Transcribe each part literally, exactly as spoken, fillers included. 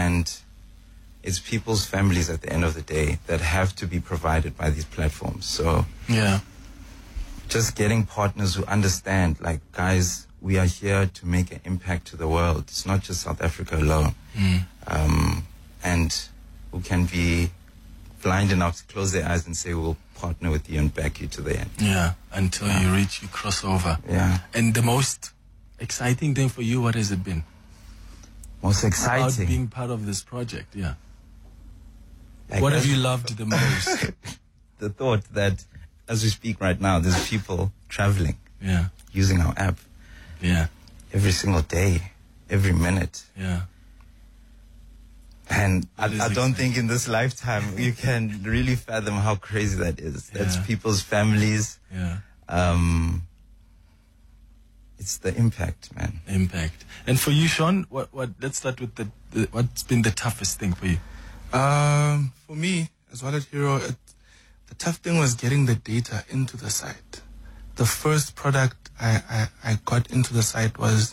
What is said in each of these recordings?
and it's people's families at the end of the day that have to be provided by these platforms. So yeah, just getting partners who understand, like, guys, we are here to make an impact to the world. It's not just South Africa alone. mm. Um, and who can be blind enough to close their eyes and say, we'll partner with you and back you to the end. Yeah, until Yeah. you reach, you cross over. Yeah. And the most exciting thing for you, what has it been? Most About exciting. being part of this project, yeah. Like, What have as- you loved the most? The thought that as we speak right now, there's people traveling, Yeah, using our app yeah, every single day, every minute. yeah. And I, That is I don't exciting. think in this lifetime you can really fathom how crazy that is. That's Yeah. people's families. Yeah, Um, it's the impact, man. impact. And for you, Sean, what, what, let's start with the, the, what's been the toughest thing for you? Um, for me, as Wallet Hero, it, the tough thing was getting the data into the site. The first product I, I, I got into the site was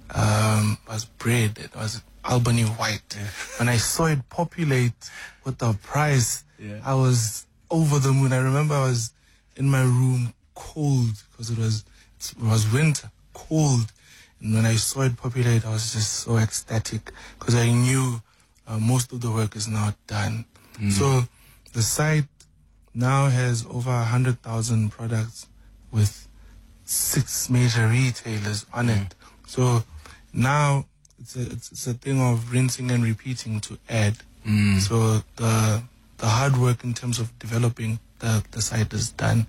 um, was bread. It was Albany White. Yeah. When I saw it populate with the price, Yeah. I was over the moon. I remember I was in my room cold because it was it was winter, cold. And when I saw it populate, I was just so ecstatic because I knew uh, most of the work is now done. So the site now has over one hundred thousand products with six major retailers on it. So now it's a, it's, it's a thing of rinsing and repeating to add. Mm. So the the hard work in terms of developing the, the site is done.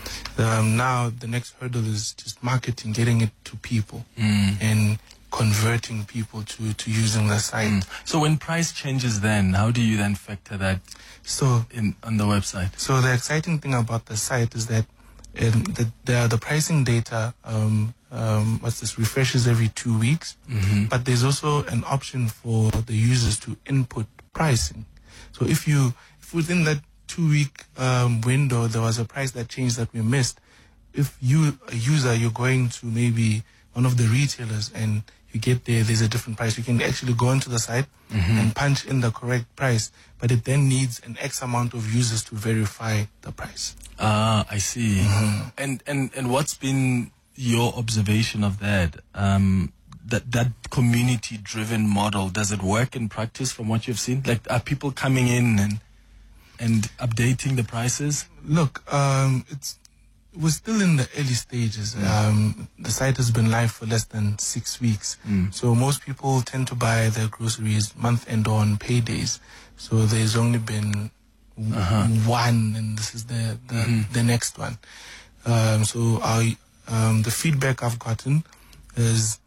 Um, now the next hurdle is just marketing, getting it to people Mm. and converting people to, to using the site. Mm. So when price changes then, how do you then factor that So in on the website? So the exciting thing about the site is that um, the, the the pricing data, um, um, what's this, refreshes every two weeks. Mm-hmm. But there's also an option for the users to input pricing. So if you, if within that two week um, window there was a price that changed that we missed, if you a user you're going to maybe one of the retailers and you get there, there's a different price. You can actually go onto the site and punch in the correct price, but it then needs an X amount of users to verify the price. Ah, I see. And, and, and what's been your observation of that? Um, that, that community driven model, does it work in practice from what you've seen? Like, are people coming in and, and updating the prices? Look, um, it's we're still in the early stages. Um, the site has been live for less than six weeks. Mm. So most people tend to buy their groceries month end or on paydays. So there's only been w- Uh-huh. one, and this is the the, Mhm. the next one. Um, so I, um, the feedback I've gotten is,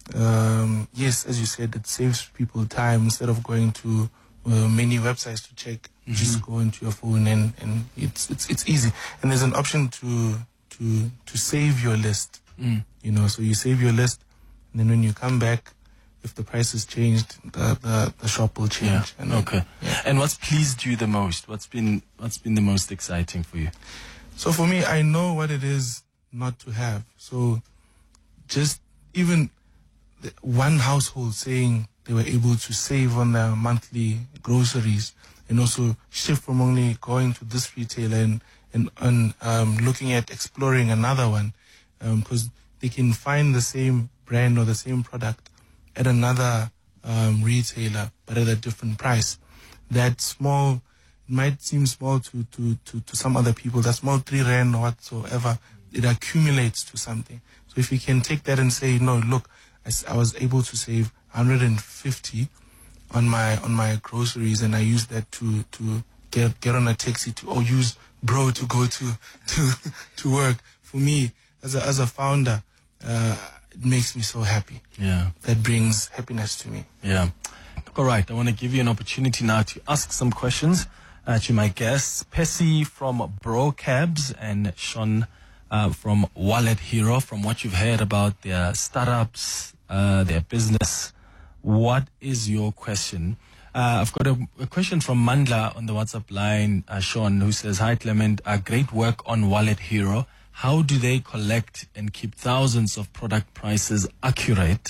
um, yes, as you said, it saves people time instead of going to uh, many websites to check. You just go into your phone and, and it's, it's it's easy. And there's an option to to to save your list. Mm. You know, so you save your list, and then when you come back, if the price has changed, the the, the shop will Yeah. change. And then- Okay. yeah. And what's pleased you the most? What's been, what's been the most exciting for you? So for me, I know what it is not to have. So just even the one household saying they were able to save on their monthly groceries and also shift from only going to this retailer and, and, and um, looking at exploring another one, because they can find the same brand or the same product at another um, retailer, but at a different price. That small, it might seem small to, to, to, to some other people, that small three rand or whatsoever, it accumulates to something. So if you can take that and say, no, look, I, s- I was able to save one hundred fifty on my on my groceries, and I use that to to get get on a taxi to or use bro to go to to to work. For me, as a as a founder, uh, it makes me so happy. Yeah. That brings happiness to me. Yeah. All right. I want to give you an opportunity now to ask some questions uh, to my guests. Percy from Bro Cabs and Sean uh, from Wallet Hero. From what you've heard about their startups, uh, their business, what is your question? Uh, I've got a, a question from Mandla on the WhatsApp line, uh, Sean, who says, "Hi Clement, uh, great work on Wallet Hero. How do they collect and keep thousands of product prices accurate?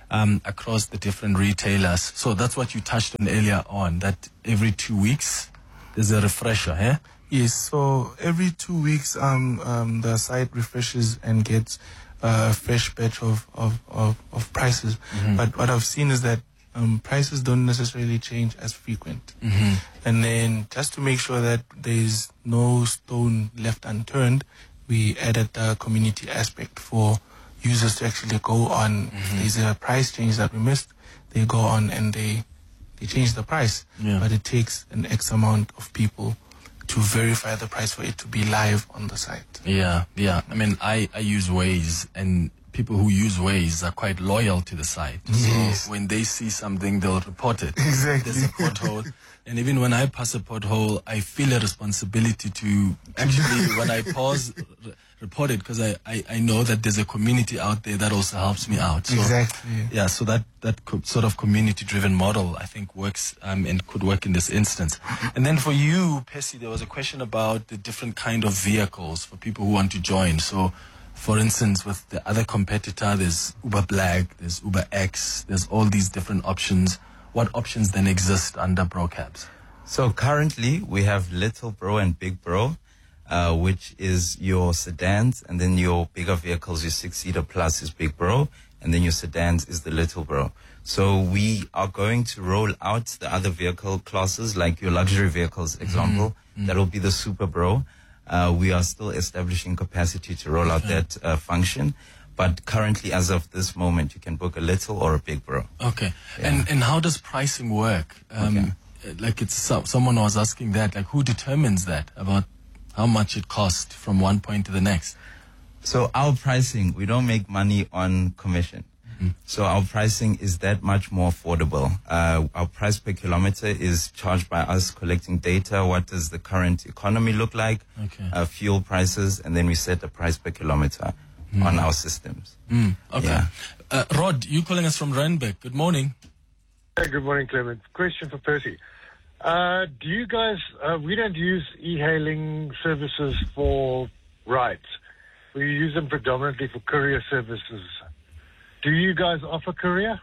um, across the different retailers. So that's what you touched on earlier on, that every two weeks there's a refresher, eh? Yes, so every two weeks um, um, the site refreshes and gets uh, a fresh batch of, of, of, of prices. Mm-hmm. But what I've seen is that um, prices don't necessarily change as frequent. Mm-hmm. And then just to make sure that there's no stone left unturned, we added the community aspect for users to actually go on. Mm-hmm. If there's a price change that we missed, they go on and they, they change the price. Yeah. But it takes an X amount of people to verify the price for it to be live on the site. Yeah, yeah. I mean, I, I use Waze, and people who use Waze are quite loyal to the site. Yes. So when they see something, they'll report it. Exactly. There's a pothole. And even when I pass a pothole, I feel a responsibility to actually, when I pause, r- report it, because I, I, I know that there's a community out there that also helps me out. So, Exactly. yeah, so that, that co- sort of community-driven model, I think, works um, and could work in this instance. And then for you, Percy, there was a question about the different kind of vehicles for people who want to join. So, for instance, with the other competitor, there's Uber Black, there's Uber X, there's all these different options. What options then exist under BroCabs? So currently we have Little Bro and Big Bro, uh, which is your sedans, and then your bigger vehicles, your six-seater plus is Big Bro, and then your sedans is the Little Bro. So we are going to roll out the other vehicle classes, like your luxury vehicles example. Mm-hmm. That will be the Super Bro. Uh, we are still establishing capacity to roll out Okay. that uh, function. But currently, as of this moment, you can book a Little or a Big Bro. Okay. Yeah. And and how does pricing work? Um, Like it's so, someone was asking that. Like, who determines that about how much it costs from one point to the next? So our pricing, we don't make money on commission. Mm-hmm. So our pricing is that much more affordable. Uh, our price per kilometer is charged by us collecting data. What does the current economy look like? Okay. Uh, fuel prices, and then we set a price per kilometer on our systems. Mm, okay. Yeah. Uh, Rod, you calling us from Randburg. Good morning. Hey, good morning, Clement. Question for Percy. Uh, do you guys, uh, we don't use e-hailing services for rides. We use them predominantly for courier services. Do you guys offer courier?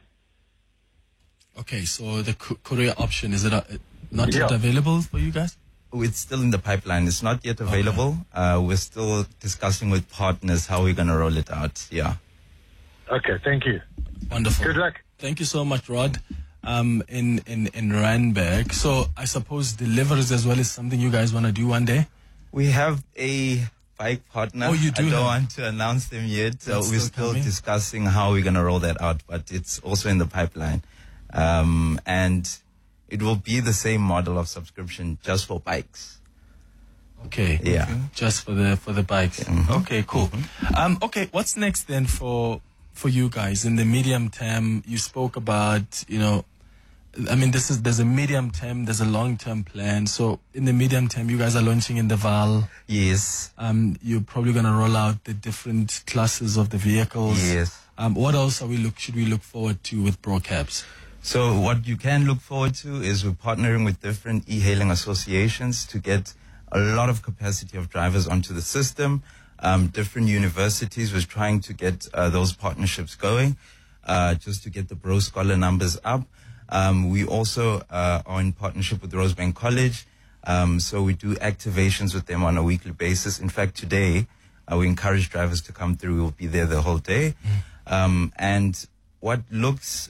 Okay, so the cou- courier option, is it uh, not yet Yeah. available for you guys? Oh, it's still in the pipeline. It's not yet available. Uh, we're still discussing with partners how we're going to roll it out. Yeah. Okay, thank you. Wonderful. Good luck. Thank you so much, Rod. Um, in, in, in Randburg. So I suppose deliveries as well is something you guys want to do one day? We have a bike partner. Oh, you do I don't have- want to announce them yet. So That's we're still still coming? discussing how we're going to roll that out, but it's also in the pipeline. Um, and it will be the same model of subscription just for bikes. Okay. Yeah. Just for the for the bikes. Mhm. Okay, cool. Um, okay, what's next then for for you guys in the medium term? You spoke about, you know, I mean, this is there's a medium term, there's a long term plan. So in the medium term, you guys are launching in the Val. Yes. Um, you're probably gonna roll out the different classes of the vehicles. Yes. Um, what else are we look should we look forward to with BroCabs? So what you can look forward to is we're partnering with different e-hailing associations to get a lot of capacity of drivers onto the system. Um, different universities was trying to get uh, those partnerships going, uh, just to get the Bro Scholar numbers up. Um, we also uh, are in partnership with Rosebank College, um, so we do activations with them on a weekly basis. In fact, today uh, we encourage drivers to come through. We'll be there the whole day. Um, and what looks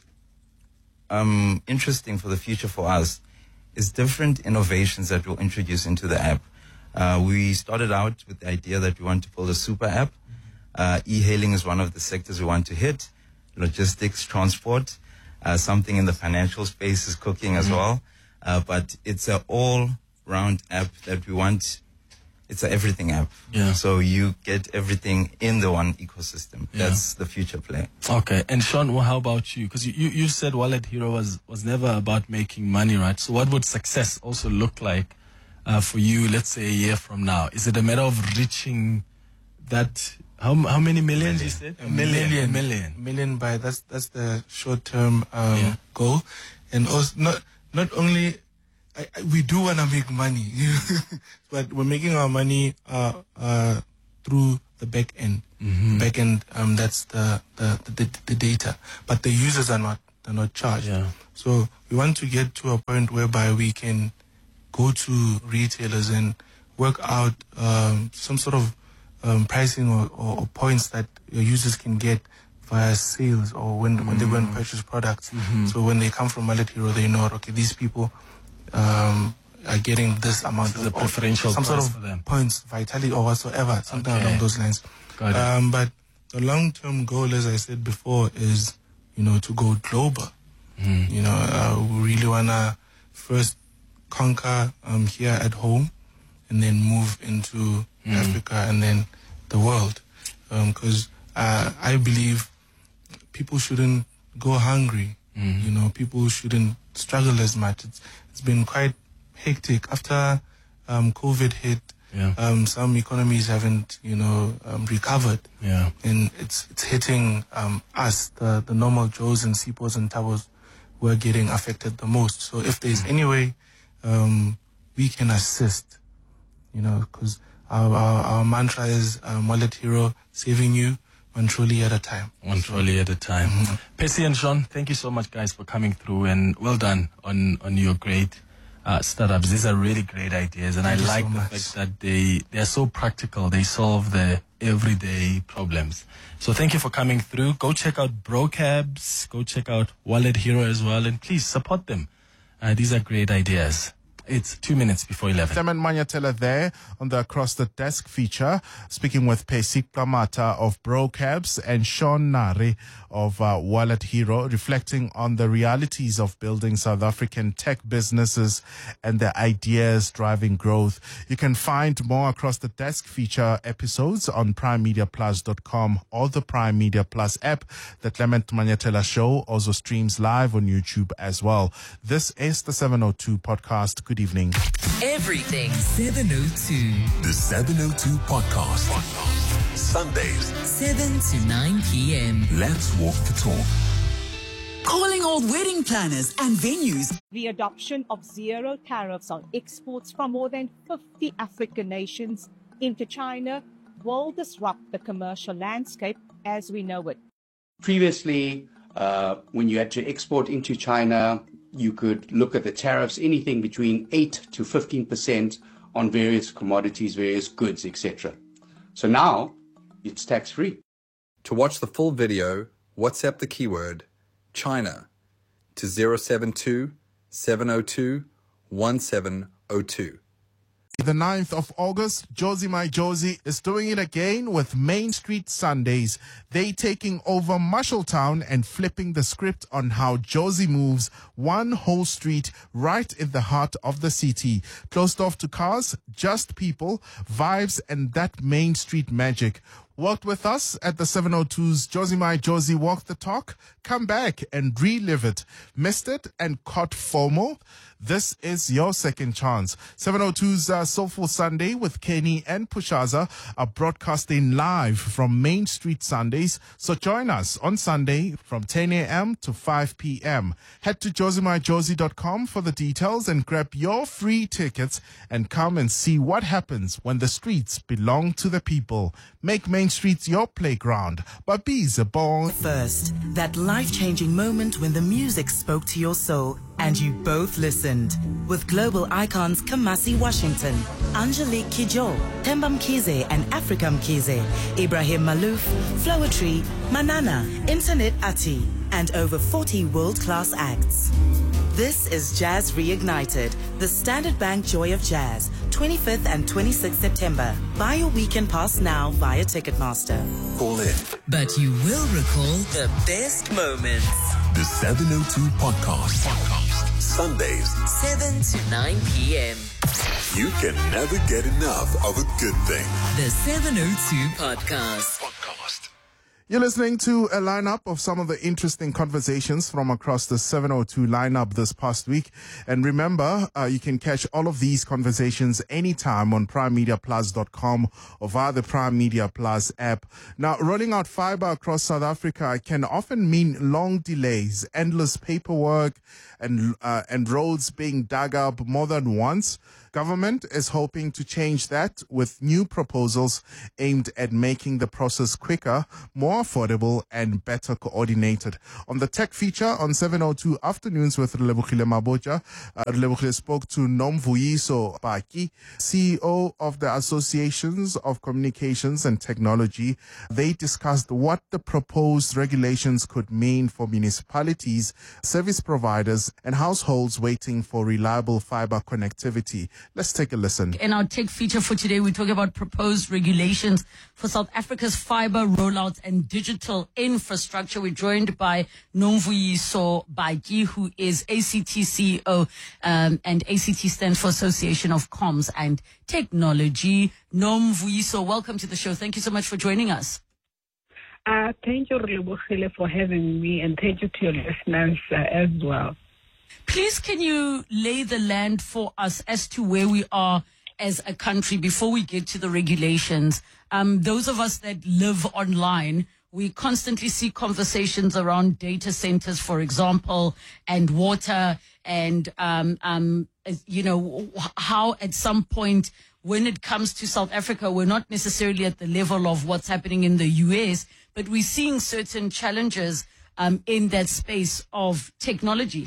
um, interesting for the future for us is different innovations that we'll introduce into the app. Uh, we started out with the idea that we want to build a super app. Uh, e-hailing is one of the sectors we want to hit. Logistics, transport, uh, something in the financial space is cooking as well. Uh, but it's an all-round app that we want. It's an everything app. Yeah. So you get everything in the one ecosystem. Yeah. That's the future play. Okay, and Sean, well, how about you? Because you, you, you said Wallet Hero was, was never about making money, right? So what would success also look like uh, for you, let's say a year from now? Is it a matter of reaching that, how how many millions you said? A million, A million. million by that's that's the short term um, Yeah. goal, and also not not only I, I, we do want to make money, but we're making our money uh, uh, through the back end. Mm-hmm. The back end, um, that's the, the, the, the data. But the users are not, they're not charged. Yeah. So we want to get to a point whereby we can go to retailers and work out um, some sort of um, pricing or, or, or points that your users can get via sales or when, mm-hmm. when they go and purchase products. Mm-hmm. So when they come from Wallet Hero, they know, okay, these people um, are getting this amount so of the preferential some sort price of for them. points, vitality or whatsoever, something Okay. along those lines. Got it. Um, but the long-term goal, as I said before, is, you know, to go global. Mm. You know, uh, we really want to first conquer um, here at home and then move into Mm. Africa and then the world. Because um, uh, I believe people shouldn't go hungry. Mm. You know, people shouldn't struggle as much. It's, it's been quite hectic. After um, COVID hit, Yeah. um, some economies haven't, you know, um, recovered. Yeah. And it's it's hitting um, us, the, the normal Joes and Sipos and Tabos, who are getting affected the most. So if there's any way um, we can assist, you know, because our, our, our mantra is um, Wallet Hero, saving you one trolley at a time. One trolley at a time. Mm-hmm. Percy and Sean, thank you so much, guys, for coming through, and well done on, on your great uh, startups. These are really great ideas, and Thank I you like so the much. fact that they, they're so practical. They solve the everyday problems. So thank you for coming through. Go check out BroCabs. Go check out Wallet Hero as well, and please support them. Uh, these are great ideas. It's two minutes before eleven. Clement Manyatela there on the Across the Desk feature, speaking with Pesik Plamata of BroCabs and Sean Nari of uh, Wallet Hero, reflecting on the realities of building South African tech businesses and the ideas driving growth. You can find more Across the Desk feature episodes on prime media plus dot com or the Prime Media Plus app. The Clement Manyatela show also streams live on YouTube as well. This is the seven oh two podcast. Good evening. Everything seven oh two. The seven oh two Podcast. Sundays, seven to nine p.m. let's walk the talk. Calling all wedding planners and venues. The adoption of zero tariffs on exports from more than fifty African nations into China will disrupt the commercial landscape as we know it. Previously, uh, when you had to export into China, you could look at the tariffs, anything between eight to fifteen percent on various commodities, various goods, et cetera. So now it's tax-free. To watch the full video, WhatsApp the keyword China to zero seven two, seven oh two, one seven oh two. The ninth of August, Josie My Josie is doing it again with Main Street Sundays. They taking over Marshalltown and flipping the script on how Josie moves one whole street right in the heart of the city. Closed off to cars, just people, vibes, and that Main Street magic. Worked with us at the seven oh two's Josie My Josie Walk the Talk? Come back and relive it. Missed it and caught FOMO? This is your second chance. seven oh two's uh, Soulful Sunday with Kenny and Pushaza are broadcasting live from Main Street Sundays. So join us on Sunday from ten a.m. to five p.m. Head to josie my josie dot com for the details and grab your free tickets and come and see what happens when the streets belong to the people. Make Main Street your playground. But be the born. First, that life-changing moment when the music spoke to your soul and you both listened. With global icons Kamasi Washington, Angelique Kidjo, Themba Mkhize and Africa Mkhize, Ibrahim Malouf, Floetry, Manana, Internet Ati, and over forty world-class acts. This is Jazz Reignited, the Standard Bank Joy of Jazz, twenty-fifth and twenty-sixth September. Buy your weekend pass now via Ticketmaster. Call in. But you will recall the best moments. The seven oh two Podcast. Podcast. Sundays, seven to nine p.m. you can never get enough of a good thing. The seven oh two Podcast. Podcast. You're listening to a lineup of some of the interesting conversations from across the seven oh two lineup this past week. And remember, uh, you can catch all of these conversations anytime on prime media plus dot com or via the Prime Media Plus app. Now, rolling out fiber across South Africa can often mean long delays, endless paperwork, and uh, and roads being dug up more than once. Government is hoping to change that with new proposals aimed at making the process quicker, more affordable, and better coordinated. On the tech feature on seven oh two Afternoons with Relebogile Mabotja, uh, Relebogile spoke to Nomvuyiso Baki, C E O of the Associations of Communications and Technology. They discussed what the proposed regulations could mean for municipalities, service providers, and households waiting for reliable fiber connectivity. Let's take a listen. In our tech feature for today, we talk about proposed regulations for South Africa's fiber rollout and digital infrastructure. We're joined by Nomvuyiso Baki, who is A C T C E O, um, and A C T stands for Association of Comms and Technology. Nomvuyiso, welcome to the show. Thank you so much for joining us. Uh, thank you, Relebogile, for having me, and thank you to your listeners uh, as well. Please, can you lay the land for us as to where we are as a country before we get to the regulations? Um, those of us that live online, we constantly see conversations around data centers, for example, and water, and, um, um, you know, how at some point when it comes to South Africa, we're not necessarily at the level of what's happening in the U S, but we're seeing certain challenges um, in that space of technology.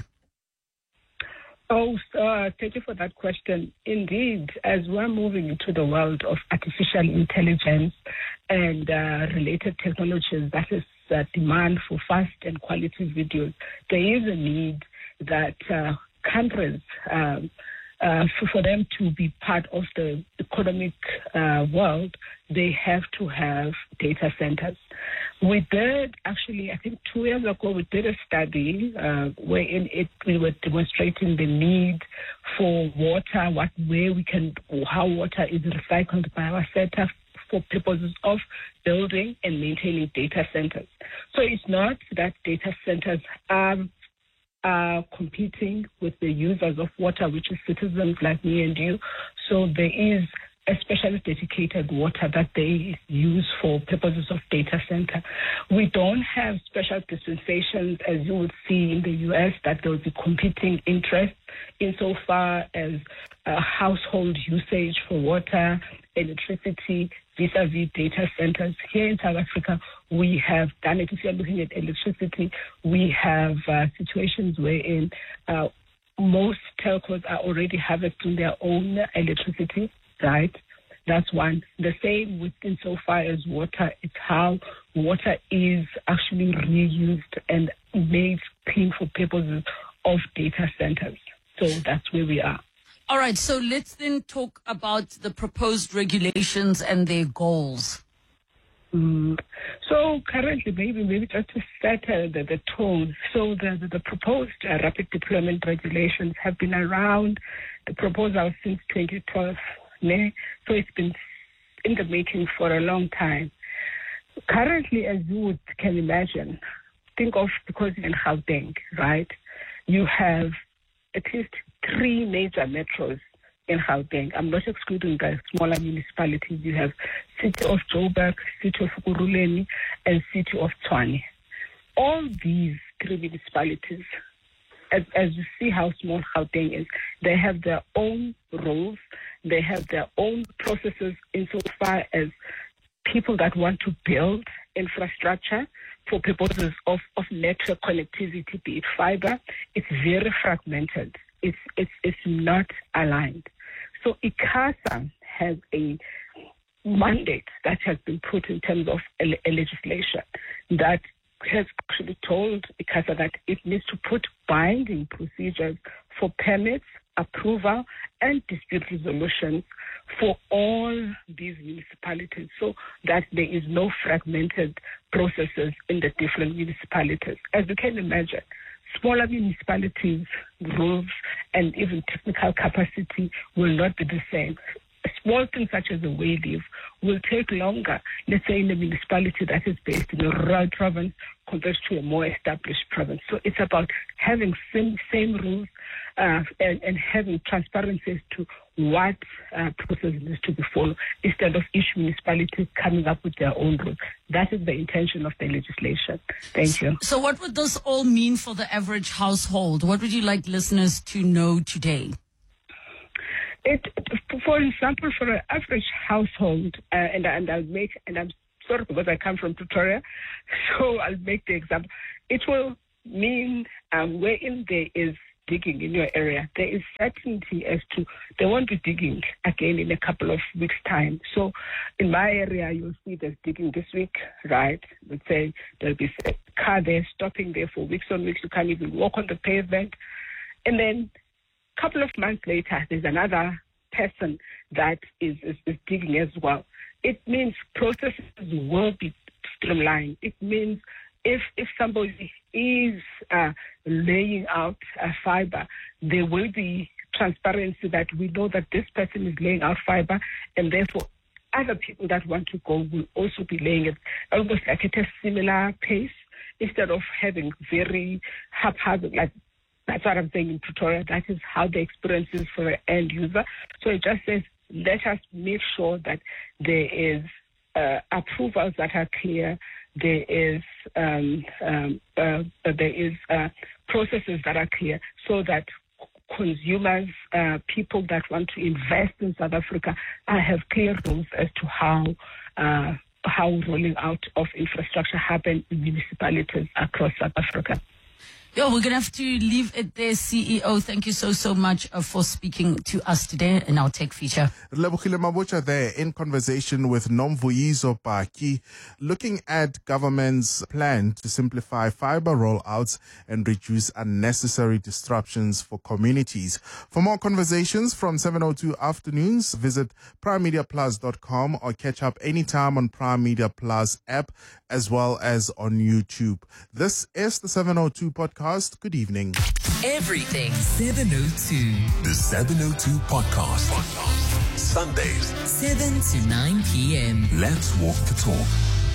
Oh, uh, thank you for that question. Indeed, as we're moving into the world of artificial intelligence and uh, related technologies, that is uh, demand for fast and quality videos, there is a need that uh, countries, um, uh, for, for them to be part of the economic uh, world, they have to have data centers. We did, actually, I think two years ago, we did a study uh, wherein it, we were demonstrating the need for water, what way we can, how water is recycled by our sector for purposes of building and maintaining data centers. So it's not that data centers are, are competing with the users of water, which is citizens like me and you. So there is especially dedicated water that they use for purposes of data center. We don't have special dispensations, as you would see in the U S, that there will be competing interests insofar as uh, household usage for water, electricity, vis-a-vis data centers. Here in South Africa, we have done it. If you're looking at electricity, we have uh, situations wherein uh, most telcos are already harvesting their own electricity. Right, that's one. The same with insofar as water, it's how water is actually reused and made clean for purposes of data centers. So that's where we are. All right, so let's then talk about the proposed regulations and their goals. Mm. So currently, maybe maybe just to set uh, the, the tone. So the, the, the proposed uh, rapid deployment regulations have been around, the proposal since twenty twelve. So it's been in the making for a long time. Currently, as you would, can imagine, think of, because in Gauteng, right, you have at least three major metros in Gauteng. I'm not excluding the smaller municipalities. You have City of Joburg, City of Ekurhuleni, and City of Tshwane. All these three municipalities, as, as you see how small Gauteng is, they have their own rules. They have their own processes insofar as people that want to build infrastructure for purposes of, of network connectivity, be it fiber. It's very fragmented. It's, it's, it's not aligned. So ICASA has a mandate that has been put in terms of a, a legislation that has actually told ICASA that it needs to put binding procedures for permits, approval, and dispute resolution for all these municipalities so that there is no fragmented processes in the different municipalities. As you can imagine, smaller municipalities, rules, and even technical capacity will not be the same. small things such as a way leave will take longer, let's say in a municipality that is based in a rural province compared to a more established province. So it's about having same, same rules uh, and, and having transparency as to what uh, process needs to be followed instead of each municipality coming up with their own rules. That is the intention of the legislation. Thank you. So what would this all mean for the average household? What would you like listeners to know today? It, for example, for an average household, uh, and, and I'll make, and I'm sorry because I come from Pretoria, so I'll make the example. It will mean um, wherein there is digging in your area, there is certainty as to they won't be digging again in a couple of weeks' time. So in my area, you'll see there's digging this week, right? Let's say there'll be a car there stopping there for weeks on weeks. You can't even walk on the pavement. And then a couple of months later, there's another person that is, is, is digging as well. It means processes will be streamlined. It means if if somebody is uh, laying out uh, fiber, there will be transparency that we know that this person is laying out fiber, and therefore other people that want to go will also be laying it almost like at a similar pace instead of having very haphazard, like that's what I'm saying in Pretoria. That is how the experience is for the end user. So it just says, let us make sure that there is uh, approvals that are clear. There is um, um, uh, there is uh, processes that are clear, so that consumers, uh, people that want to invest in South Africa, uh, have clear rules as to how uh, how rolling out of infrastructure happen in municipalities across South Africa. Yo, we're going to have to leave it there, C E O. Thank you so, so much uh, for speaking to us today in our tech feature. Lebogile Mabotja there in conversation with Nomvuyiso Paki, looking at government's plan to simplify fiber rollouts and reduce unnecessary disruptions for communities. For more conversations from seven oh two Afternoons, visit prime media plus dot com or catch up anytime on Prime Media Plus app as well as on YouTube. This is the seven oh two podcast. Good evening. Everything seven oh two. The seven oh two podcast. Sundays, seven to nine p.m. Let's walk the talk.